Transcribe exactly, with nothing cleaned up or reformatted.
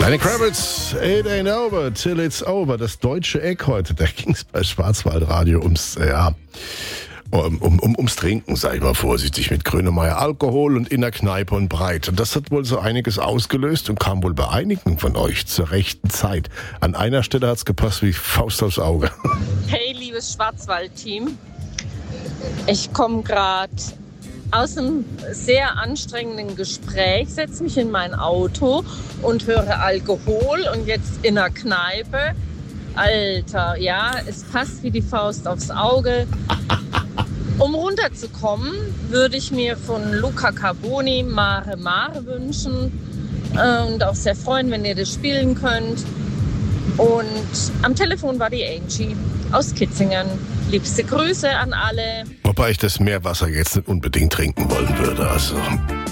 Lenny Kravitz, It Ain't Over Till It's Over. Das deutsche Eck heute, da ging es bei Schwarzwaldradio ums, ja, um, um, um, ums Trinken, sag ich mal vorsichtig, mit Grönemeyer Alkohol und in der Kneipe und breit. Und das hat wohl so einiges ausgelöst und kam wohl bei einigen von euch zur rechten Zeit. An einer Stelle hat's gepasst wie Faust aufs Auge. Hey, liebes Schwarzwald-Team. Ich komme gerade aus einem sehr anstrengenden Gespräch, setze mich in mein Auto und höre Alkohol und jetzt in der Kneipe. Alter, ja, es passt wie die Faust aufs Auge. Um runterzukommen, würde ich mir von Luca Carboni Mare Mare wünschen und auch sehr freuen, wenn ihr das spielen könnt. Und am Telefon war die Angie aus Kitzingen. Liebste Grüße an alle. Wobei ich das Meerwasser jetzt nicht unbedingt trinken wollen würde, also...